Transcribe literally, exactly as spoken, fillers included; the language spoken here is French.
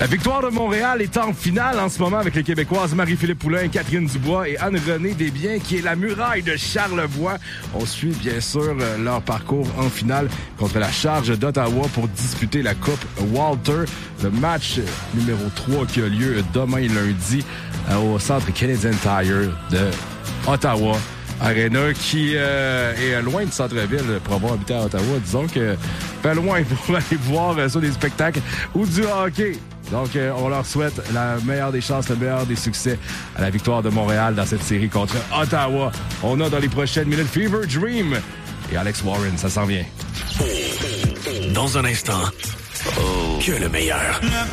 La victoire de Montréal est en finale en ce moment avec les Québécoises Marie-Philippe Poulain, Catherine Dubois et Anne-Renée Desbiens, qui est la muraille de Charlevoix. On suit bien sûr leur parcours en finale contre la Charge d'Ottawa pour disputer la Coupe Walter. Le match numéro trois qui a lieu demain lundi au Centre Canadian Tire de Ottawa. Arena qui euh, est loin du centre-ville pour avoir habité à Ottawa. Disons que pas loin pour aller voir euh, soit des spectacles ou du hockey. Donc, euh, on leur souhaite la meilleure des chances, le meilleur des succès à la victoire de Montréal dans cette série contre Ottawa. On a dans les prochaines minutes Fever Dream et Alex Warren. Ça s'en vient. Dans un instant, oh. que le meilleur.